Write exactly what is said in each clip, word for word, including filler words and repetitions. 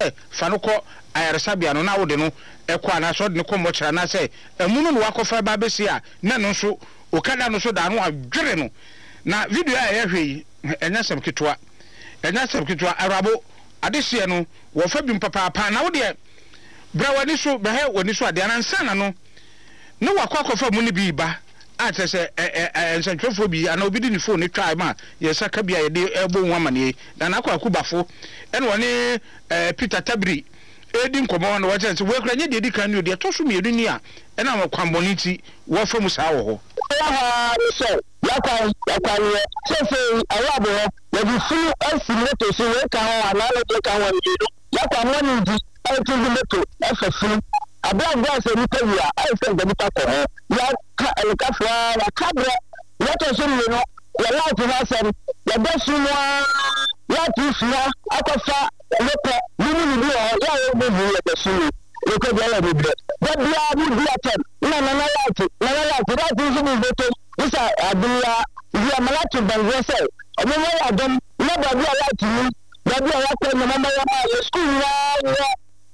fa no kɔ ayaresabea no na wo de no ekɔ ana so de no kɔ mochra na sɛ emu no no wakɔfa ba besi a na no so okada no so da no adwere no na video a yɛhwɛ yi enya sem ketwa enya sem ketwa arabo adehye no wo fa bi mpapa na wo de bra wani so behe wani so ade anansa na no no wakɔkɔfa mu ne bi ba a tɛ sɛ ɛ nsɛntwefo bi ana obi di ne phone ne twa ma yɛsa ka bia yɛde ɛbɔ nwa mane na na akɔ akubafo ɛna wɔne Peter Tabri edi nkɔmɔ na wɔkyɛ sɛ wɔkura nye de di kan ne de to so mienu ni a ɛna mo kwambɔne ti wɔ fa mu saa wɔ hɔ aha so yakwa yakwa ye sefe awabo ho yɛde funu asi moto so we ka ho ana le de ka ho ni do yakwa mo ni di ɛtu moto ɛfa funu abia bia se ni tawi a ai se de ta ko ya ka el ka fwa la kabra moto so ni no ya la tu na se ya de sunu ya tu fwa akofa lepe ni ni ni o ya o bo bu ya de sunu e ko de la bi de bia bu bia tem na na na ya tu na na ya tu da tu so ni moto isa abia bia malatu bango se o mo ya dom na ba bia la tu ni ba bia ya ko na mama ya ma school wa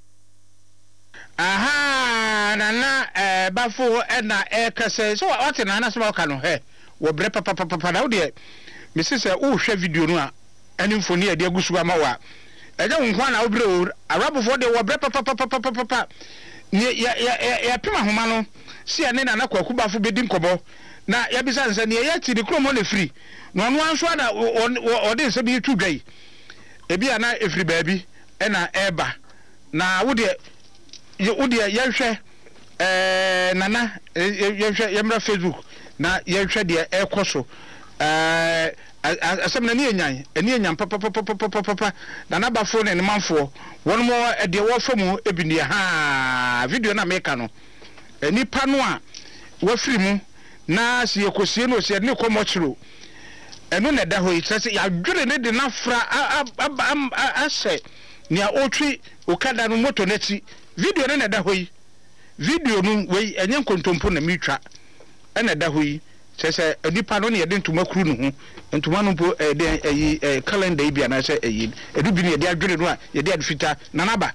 aha na na eh bafo e na e kase so what na na so ka no he wo bre papa papa na wo de me se se wo hwe video no a ani mfoni e de agusu ama wa eja nko na wo bre arabofo de wo bre papa papa papa ya ya ya pima homa no si ane na na kwaku bafo bedi nkobo na ya bisa nsa ne ya ti de kromo le free no no anso na o de nsa bi tu dwai e bia na efri baabi e na eba na wo de ye odi ye hwe eh nana ye hwe ye mra Facebook na ye hwe de e koso eh asem na ne enyan ene enyan papa papa papa papa na na ba phone ne manfo won mo e de wo famu ebini ha video na meka no nipa no a wa firi mu na si ekosie no si ne komo chiro eno na da ho yi tse ya dwere ne de na fra ase ni a otwi okada no moto nachi video ne na da ho yi video no we enye nkontompo na mitwa ena da ho yi sese nipa no ne yede ntuma kru no ho ntuma no po e de eyi calendar yi bia na se eyi edu bi ne yede adwere no a yede adfita nanaba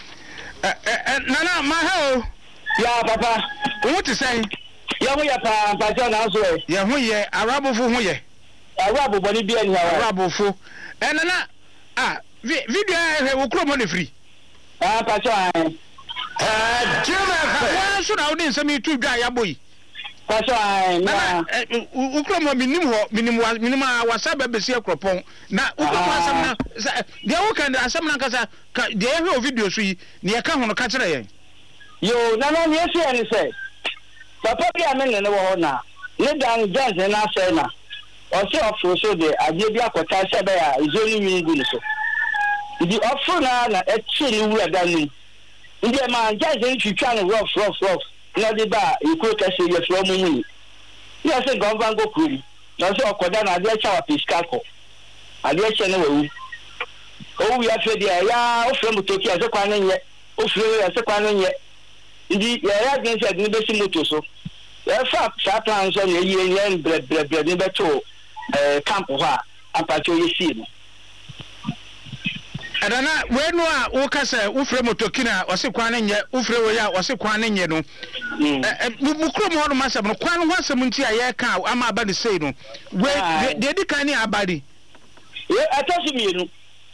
eh nana ma ha ya papa wo ti sai ya ho ya pa pa jo na so e ya ho ye arabofo ho ye arabofo ni bia ni ha arabofo eh nana ah video e wo kro mo ne free ah pa jo an eh jema wa so na wo ni nsam itu dwa ya boyi pa jo an na wo kro mo minim ho minim wa minim wasa ba besi akropon na wo kro asam na de wo kan asam na kasa de e ho video so yi ne e ka ho no ka kire yen yo na no ye se ni se papa bi amene ne wo na ne dan jazz na se na o se ofro so de aje bi akota se be ya izoni mi gu ni so di ofro na na e chi ni wura dan ni ndi ma jazz ni twitwa no rough rough rough na de ba ikuro ka se ye fro mu mu ya se gomba go kuri na se okoda na de cha wa piskako ade che ne wu o ya fe de ya ofro mu toki ase kwa ne ofro ya se kwa ne ndi ya ya gen se de be si moto so ya fa sa plan so ne ye ye bre bre bre ne be to eh camp ho a apacho ye si no adana we no a wo kasa wo fre motoki na o se kwan ne nye wo fre wo ya o se kwan ne nye no eh mu krom ho no masem no kwan ho asem nti a ye ka ama aba de sei no we de di kan ni abadi e atosu mienu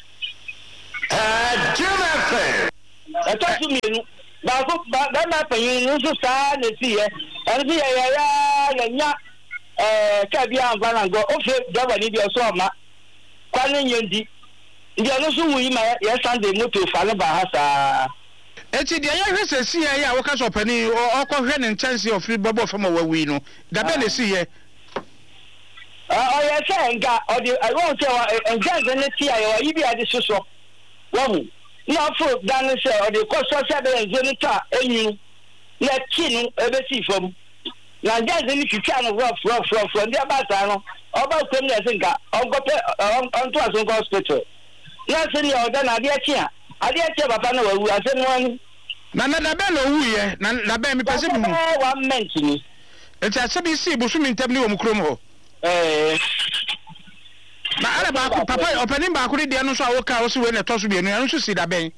eh jema atosu mienu ba ko ba na panyin nso sa na si ye en si ya ya ya nya eh ka bia anvala ngo o fe jaba ni bi so ma kwa ne nyendi ndi ano so wuyi ma ya Sunday moto fa le ba ha sa eti de ya hwese si ya ya wo ka so pani o ko hwe ne chance of free bobo fama wa wi no da be le si ye ah o ya se nga o di I won't say enga ne ti ya wa ibi ade so so wo mu na fo dan se o de ko so se be enzo ni ta enyu na ti nu ebe si fam na jazz ni twitwa no rough rough rough ndi abata no oba ko mi se nga on go pe on to aso hospital na se ni o da na de ti a ade ti papa na wawu ase no ani na na da be no wu ye na na be mi pese mu one month ni eti ase bi si bu su mi ntam ni wo mu krom ho eh na ala ba papa opening ba ko de no so a wo ka wo se we na to so bi enu anu so si da ben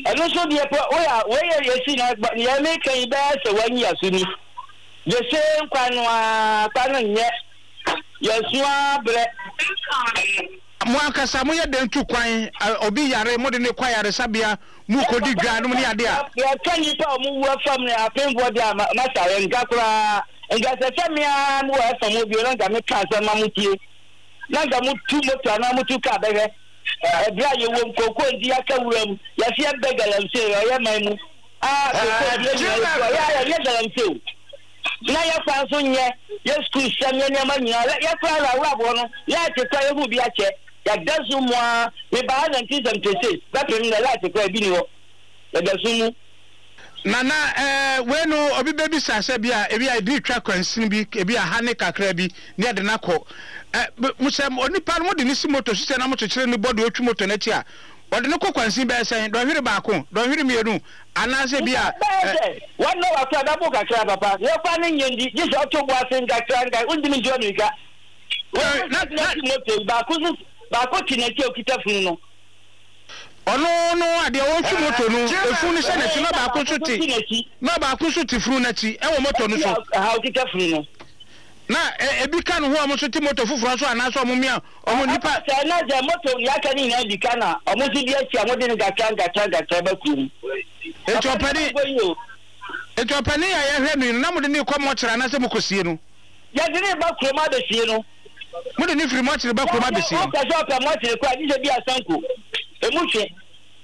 ɛno so deɛ pɛ woyɛ woyɛ yɛsi na yɛ meka yi bɛyɛ sɛ wanyi aso ni yɛsɛ nkwa no a kwa no nyɛ yɛso abrɛ mo ankasa mo yɛ den tu kwan obi yare mo de ne kwa yare sabia mu kodi dwa no ne ade a yɛka nipa a ɔmo wu afam ne apemfo de a masa yɛ nka koraa nka sɛ sɛ mea mo wɔ afam obi na nka meka sɛ ma mo tie na nka mo tu moto na mo tu ka bɛhwɛ ɛbra yɛ wɔ nkoko ndi aka wuram yɛsi ɛbɛ galamsey ɔyɛ man mu a koko ndi yɛ yɛ yɛ galamsey na yɛ fa so nyɛ yɛ school sɛm yɛ nneɛma nyinaa yɛ kora la wurabɔ no yɛ te kora yɛ hu bi akyɛ yɛ da so mu a me ba nineteen seventy-six bɛpem na yɛ te kora bi ni hɔ yɛ da so mu nana eh we no obi bebi sase bi a ebi a bi twa kwansin bi ebi a ha ne kakra bi ne ade na kɔ eh musem onipa no de ni si moto sise na moto kyere ni body otwu moto na ti a ɔde ne kɔ kwansin bɛ sɛn dɔ hwere baako dɔ hwere mienu anase bi a wɔn no wa kra da bo kakra papa ye kwa ne nyendi ji so to bo asen kakra ngai undimi jo nika na na moto baako baako tineti okita funu no ono no ade o twu moto no efu ni se na ti na baako so ti na baako so ti funu na ti e wo moto no so ha okita funu no na ebi ka no ho omo so ti moto fufuro so ana so omo mia omo nipa se na je moto ya ka ni na bi ka na omo ti di achi omo de ni gaka gaka gaka ba ku eto pani eto pani ya ya hwe no na mo de ni ko mo kyera na se mo kosie no ya de ni ba ku ma be sie no mo de ni firi mo kyere ba ku ma be sie o ka so ka mo kyere ko adi se bi asanko emu hwe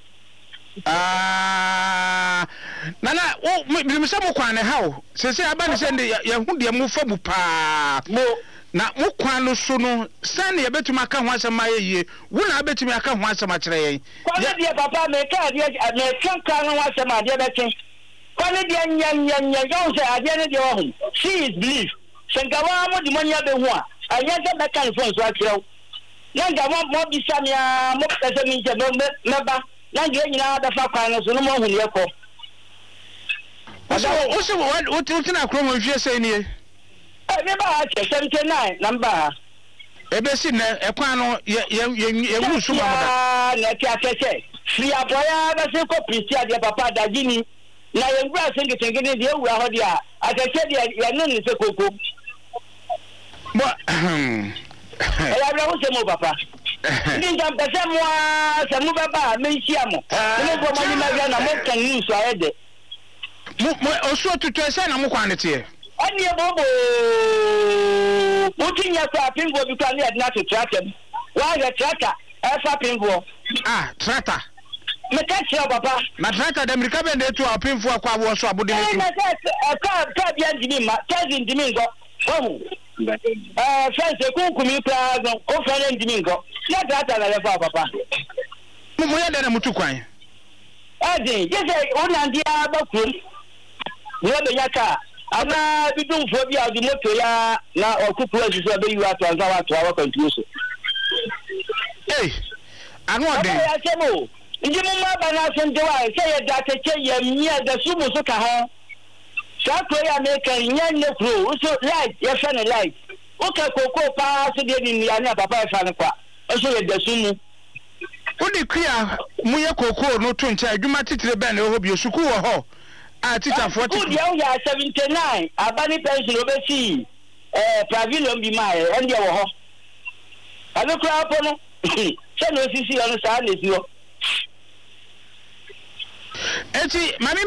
ah nana o mi se mo kwan ne hawo se se aba ne se de ye hu de mo fa bu pa mo na mo kwan no so no san ye betuma aka ho asema ye wo na betuma aka ho asema kire yen kwa ne de papa me ka de me kan kan ho asema de betin kwa ne de nya nya nya yo se ade ne de wo ho she is believe sengawa mo di monya be ho a anya se be kan phone so akire na nga mo mo bi samia mo pese mi je me ba na nge nyina da fa kwan no so no mo hu ne ko oso oso wo ti na kro mo hwie sei ni e e me ba che seventy-nine number e be si na e kwan no ye ye ye wu so ma da na ti atete free aboya ba se ko pristia de papa da gini na ye ngura se ngete ngene de ewu aho de a atete de ye no ni se koko bo e ya bra wo se mo papa ni jam pese mo se mo baba me hia mo mo bo mo ni ma ga na mo kan ni so ayede mo mo oso tutu ese na mo kwan ne tie ani e bobo mo tinya kwa pingo bi kwa ni adna to tratem wa ga trata e fa pingo ah trata me ka che papa na trata de America be de to apinfo akwa wo so abode ne tu e ka ka ka bi andimi ma kazi ndimi ngo oh eh fence kunkumi pra no o fa ne ndimi ngo na trata na le fa papa mo mo ya de na mutu kwan ade je se ona ndia ba ku wo be yaka ana bidumfo bi a di moto ya na okuku asiso be yu ato anza wa to wa kontuo so eh anu ode ya chemo ndi mo ma ba na so ndewa se ye da teke ye mia da su mu so ka ho sa ko ya me kan nya ne kro so light ye fa ne light o ka koko pa so de ni ya na papa e fa ne kwa o so ye da su mu odi kria mu ye koko no to ncha adwuma titire be na ho bi osuku wo ho a teacher forty good ya ya seventy-nine abani pension obesi eh pavilion bi ma e ndi wo ho abi kura po no se no sisi ono sa na si ho eti mami